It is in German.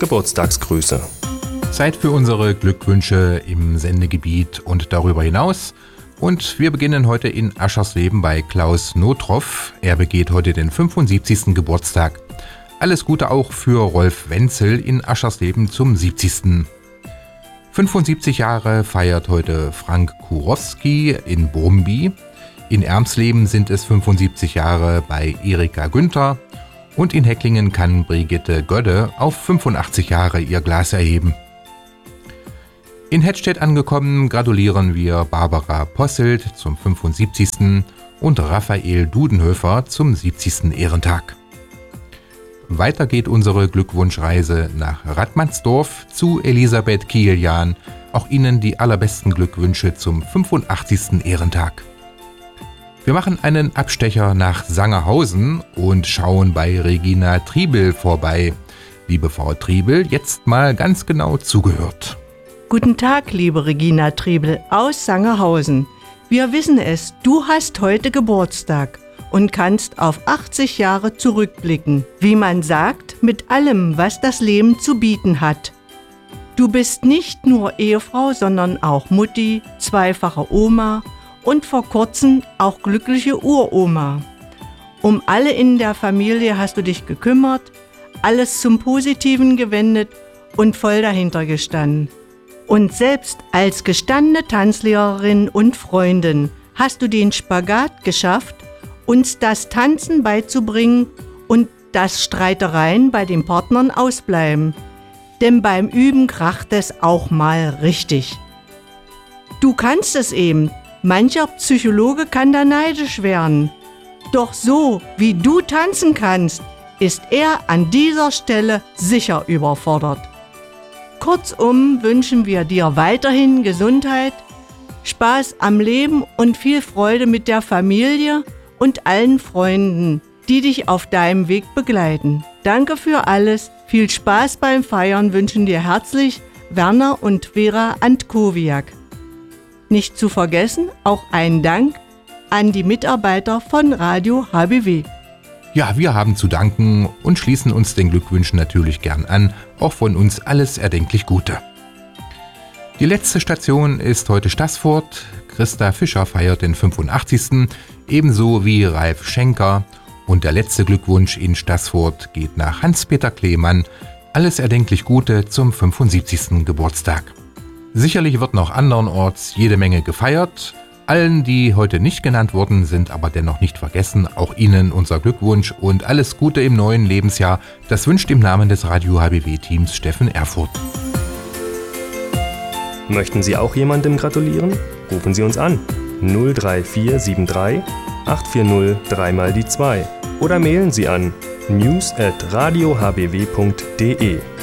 Geburtstagsgrüße. Zeit für unsere Glückwünsche im Sendegebiet und darüber hinaus. Und wir beginnen heute in Aschersleben bei Klaus Notroff. Er begeht heute den 75. Geburtstag. Alles Gute auch für Rolf Wenzel in Aschersleben zum 70. 75 Jahre feiert heute Frank Kurowski in Brumby. In Ermsleben sind es 75 Jahre bei Erika Günther. Und in Hecklingen kann Brigitte Gödde auf 85 Jahre ihr Glas erheben. In Hettstedt angekommen gratulieren wir Barbara Posselt zum 75. und Raphael Dudenhöfer zum 70. Ehrentag. Weiter geht unsere Glückwunschreise nach Radmannsdorf zu Elisabeth Kilian. Auch Ihnen die allerbesten Glückwünsche zum 85. Ehrentag. Wir machen einen Abstecher nach Sangerhausen und schauen bei Regina Triebel vorbei. Liebe Frau Triebel, jetzt mal ganz genau zugehört. Guten Tag, liebe Regina Triebel aus Sangerhausen. Wir wissen es, du hast heute Geburtstag und kannst auf 80 Jahre zurückblicken. Wie man sagt, mit allem, was das Leben zu bieten hat. Du bist nicht nur Ehefrau, sondern auch Mutti, zweifache Oma und vor kurzem auch glückliche Uroma. Um alle in der Familie hast du dich gekümmert, alles zum Positiven gewendet und voll dahinter gestanden. Und selbst als gestandene Tanzlehrerin und Freundin hast du den Spagat geschafft, uns das Tanzen beizubringen und dass Streitereien bei den Partnern ausbleiben. Denn beim Üben kracht es auch mal richtig. Du kannst es eben. Mancher Psychologe kann da neidisch werden. Doch so, wie du tanzen kannst, ist er an dieser Stelle sicher überfordert. Kurzum wünschen wir dir weiterhin Gesundheit, Spaß am Leben und viel Freude mit der Familie und allen Freunden, die dich auf deinem Weg begleiten. Danke für alles, viel Spaß beim Feiern wünschen dir herzlich Werner und Vera Antkowiak. Nicht zu vergessen, auch ein Dank an die Mitarbeiter von Radio HBW. Ja, wir haben zu danken und schließen uns den Glückwünschen natürlich gern an. Auch von uns alles erdenklich Gute. Die letzte Station ist heute Staßfurt. Christa Fischer feiert den 85. Ebenso wie Ralf Schenker. Und der letzte Glückwunsch in Staßfurt geht nach Hans-Peter Kleemann. Alles erdenklich Gute zum 75. Geburtstag. Sicherlich wird noch andernorts jede Menge gefeiert. Allen, die heute nicht genannt wurden, sind aber dennoch nicht vergessen. Auch Ihnen unser Glückwunsch und alles Gute im neuen Lebensjahr. Das wünscht im Namen des Radio HBW-Teams Steffen Erfurt. Möchten Sie auch jemandem gratulieren? Rufen Sie uns an 03473 840 3x2 oder mailen Sie an news@radiohbw.de.